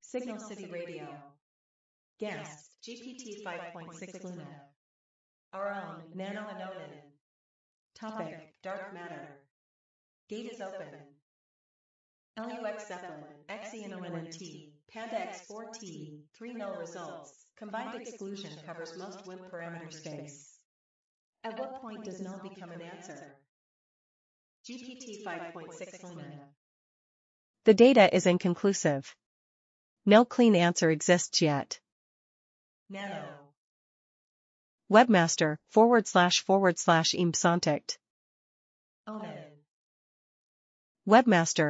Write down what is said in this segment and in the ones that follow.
Signal City Radio. Guest, GPT 5.6 Luna. Our own, Nano Anonin. Topic, Dark Matter. Gate is open. LUX Zeppelin, XENONNT, Panda X4T, 3 null results. Combined exclusion covers most WIMP parameter space. At what point does null become an answer? GPT 5.6 Luna. The data is inconclusive. No clean answer exists yet. Nano. Webmaster / impsontict. Onin. Webmaster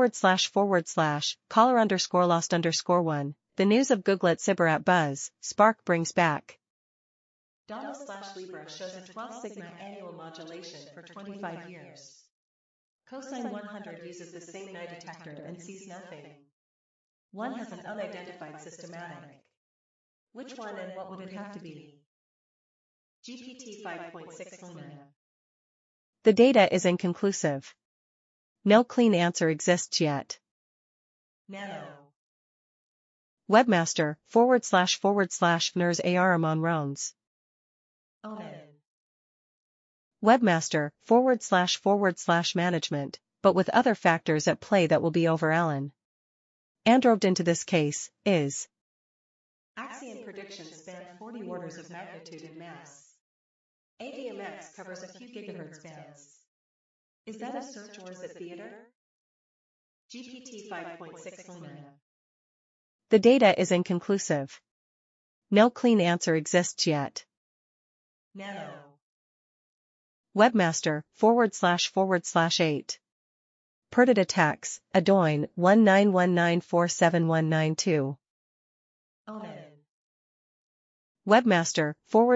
/ caller_lost_1. The news of Googlet Cyber at Buzz, Spark brings back. Libra shows a 12 sigma annual modulation for 25 years. Cosine 100 uses the same Nye detector and sees nothing. One has an unidentified systematic. Which one and what would it have to be? GPT 5.6 Luna. The data is inconclusive. No clean answer exists yet. Nano. Webmaster / NERS ARMON Rones. Onin. Webmaster / management, but with other factors at play that will be over Allen. Androbed into this case, is. Axion predictions span 40 orders of magnitude in mass. AVMX covers a few gigahertz bands. Is that a search or is it theater? GPT 5.6 Luna. The data is inconclusive. No clean answer exists yet. Nano. Webmaster / 8. Perdit attacks, Adoin 1919479192. Onin. Webmaster